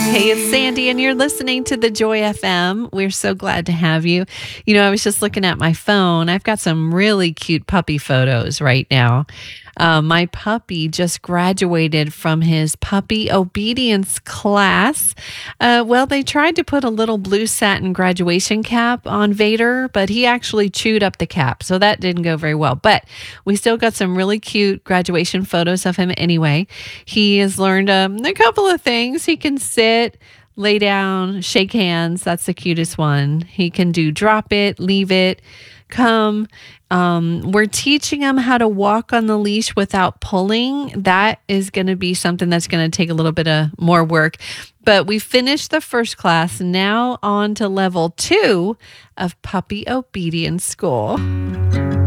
Hey, it's Sandy, and you're listening to the Joy FM. We're so glad to have you. I was just looking at my phone. I've got some really cute puppy photos right now. My puppy just graduated from his puppy obedience class. They tried to put a little blue satin graduation cap on Vader, but he actually chewed up the cap, so that didn't go very well. But we still got some really cute graduation photos of him anyway. He has learned a couple of things. He can sit, lay down, shake hands. That's the cutest one. He can do drop it, leave it, come. We're teaching him how to walk on the leash without pulling. That is going to be something that's going to take a little bit of more work. But we finished the first class. Now on to level 2 of Puppy Obedience School.